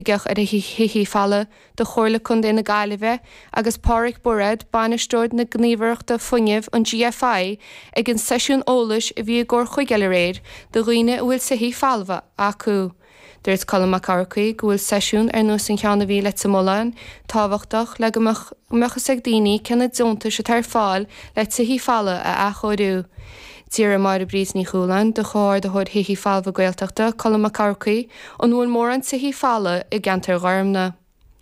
gach ar hí falla do chóirla chun na Gaillimhe agus Pádraig Burrad bainisteoid na gníomhaireachta fuinneamh an GFI ag an seisiún eolais a bhí gur chuigeile réir do roioine bhfuil sa hí fallmha acu. Dúirt Colm Mac Carthaigh go bhfuil seisiún ar nós an cheanna bhí le samolain tábhachtach le go mechas ag daoine cena dúnta se tar fáil le sa hí falla a achóidú. Tíar mar a brís ní chúlan de cháir de chuid hí fallmha Gaeltachta Colm Mac Carthaigh an bhfuil mór an sa hí falla i gceantar gharmna.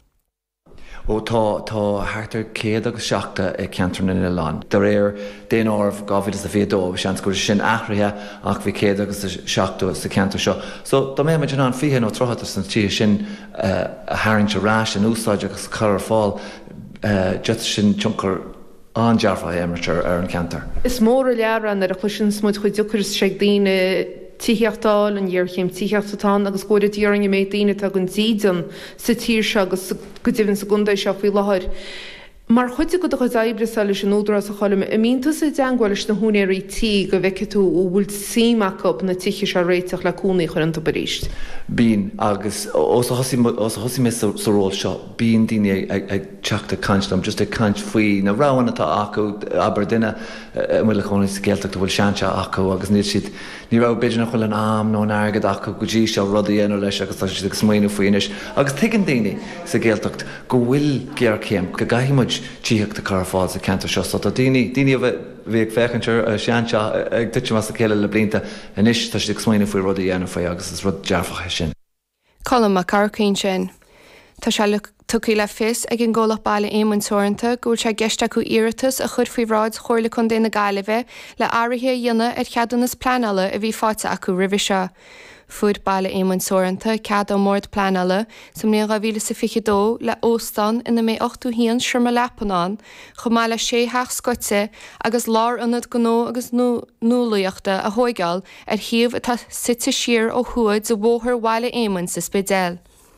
Ó tá hátar céad agus seachta ag ceantar na Ileán. Dar déan ámh gábhid is a bhédó sean gur sin athraithe ach bhí céad agus seachta sa ceantar seo. So dá mé meid an fiche nó trochata san tí sin a haingte rás an úsáid agus chur fáil jet sin tionchar an dearfa amateur ar an ceantar. Is mór a learan ar a chlusin smúid chuid duchar sé daoine tíochtáil an dhearchéim tíochtatá agus gcuir díoring mé daoine a gon tían sa tír se agus go dtíhann secunda seo faoi láthir. Mar chuide go chuid éibre leis an údra a cholim a mínta sé deanghailes na húnéirí tí go bheice tú ó bhfuil síach na tiiche se réiteach le cúnaí chuir an baríist. Bín agus os hosí mé sa ról seo bín daine ag teachta canslam just ag cant faoi na ráhan atá acu aber duine bhfuil chunaí sa Gaeltacht bhfuil seanse acu agus níl siad ní rah beidir nach chuil an am nó an airgad acu go dtí seo rud dhéanú leis agus tá si ag smaoinú faoinis agus tuigeann daine sa Gaeltacht go bhfuil géar céim go gaiimiid tíocht a car fáil sa ceantar seo. Tá daine bhí ag fechantir seanse ag duite mas a céile le blianta inis tá si ag smaoinú faoi rud dhéanú faoi agus is rud dearfacha sin. Colm Mac Carthaigh sin. Tá se tuí le fis ag an ggólach bailla éimún soirnta gúil se geiste acu iiritas a chud faoi ráid chóirla chun na Gaillimhe le áirithe dhéine ar cheadan is pleanala a bhí fáte acu ribhí seo. Fuair bailla éimún soirnta cead ó mórd pleanala som ní rahíle sa fichidó le óstan ina mé 8ú híon siirma lepanán chu má le 6 scoite agus lár anad gnó agus núlaíochta a hóigáil ar thiomh atá site siar ó chuid sa bhóthar bailla éimún sa spidéal.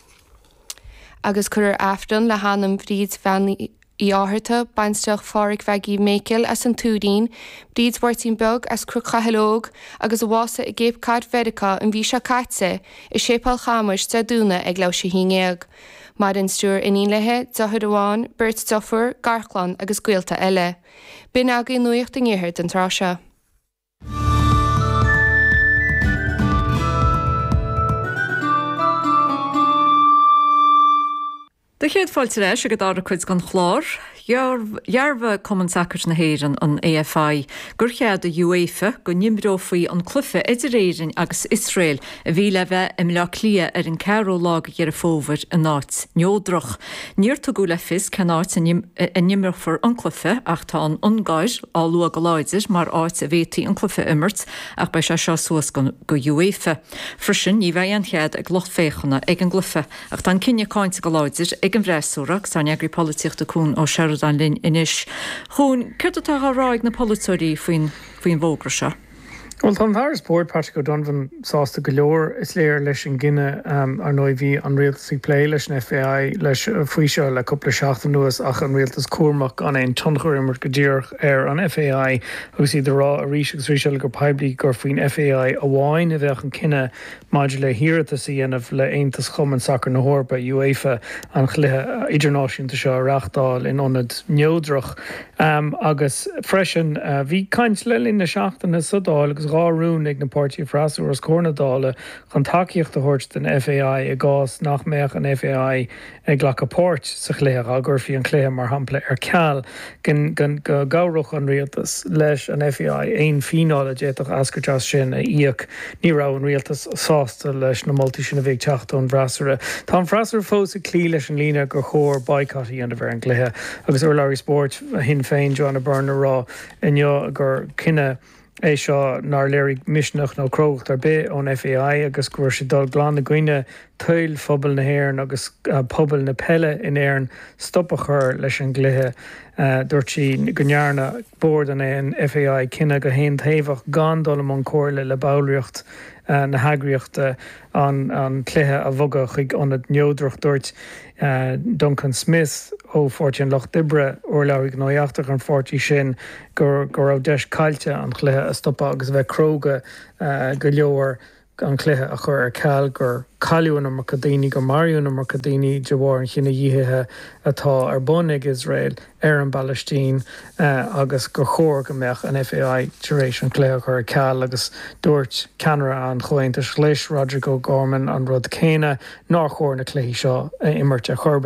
Agus chuir aftan le hanam bríd fan í áthirta bainsteach Pádraig Feigi Mécail as an túdín, bríd bhairtín beg as cruchahalóg agus bhása i gcéapcáid Mheireacha an bhí se caite i sépal chamas de dúna ag leis híngéag. Mar an stúr iníon lethe, dothir amháin, Bert Duffer, Garchlan agus Gaelta eile. Bin aga nuocht an ggéthir den tráise. De chéad fáilte leis a go dára chuid gan chlár, Jarrva Common Sacres na héireann an AFI gur chead a UEFA go nimró faoi an cluife idir éireann agus Israel a bhí le bheith im le clia ar an cearó lága ar a fómhar an náit neódrach. Níor tú go le fis can áit a nimró for an cluife ach tá an ongáir á lua go láidir mar áit a bhétaí an cluife immert ach bei se seo suas go UEFA. Frisin ní bheith an chead ag locht féchanna ag an gluife ach tá cinne cáinte go láidir ag an bhreisúraach tá neagri políochta cún ó an linn inis. Chún, ceirt atá ráig na polúirí faoin bhógra seo? Well, tá bhar sport Patrick O'Donovan sásta go leor is léir leis an gine ar nó bhí an réaltasí play leis an FAI leis faoi seo le coppla seachtain nuas ach an réaltas cuairmach an éon tonchar immer go dtír ar an FAI agus iad rá a ríis agus ríise gur peblií gur faoin FAI a bháin a bheith an cinenne maidir le hiirtasí anamh le aontas chum an sacr na hórpa UEFA an chluthe idirnáisiúnta seo reachtáil in onad neódrach agus freisin bhí caint le linn na seachtain na sodáil agus rún ag na pártí frasú as córnadála chun takeíocht a thuirt den FAI a gás nach méach an FAI ag ghlacha páirt sa chléach a gur fií an cléthe mar hampla ar ceall gan go gabhrach an rialtas leis an FAI éon fiála déach ascarteas sin a íoc ní rá an rialtas sásta leis na moltúltaí sin a bhéh teachta an bhrasara. Tá an bhrasar fós a clí leis an lína gur chóir boicotí an a bhar an cléthe agus urlairí sport hin féin Joanna Byrne rá inneo gur cinenne é seo nar léirigh misneach nó crocht ar bé ón FAI agus gur si dul glán na gcuine tuil phobal na hhéireann agus pobal na pelle in éireann stoppa chur leis an gluthe dúirt sí go nearna bord an éon FAI cinenne go héon taobhach gan dul am an cóirle le báilreacht na hagraíochta an chluthe a bhoga chuig anad neódrach dúirt Duncan Smith ó Fortin Loch Dibre urlairí gnáíochtach an fortí sin gur raibh deis cailte an chluthe a stoppa agus bheith cróga go leor an chluthe a chur ar ceall gur caiúna mar cadíní go marúna mar cadíní de bhór an chinna dhíthe atá ar bunig Israel ar an Palestín agus gur chóir go meach an FAI tuéis an cléach ar ceall agus dúirt Canara an chointas leis Rodrigo Gorman an rud céine ná chóir na cléí seo immerte chorbe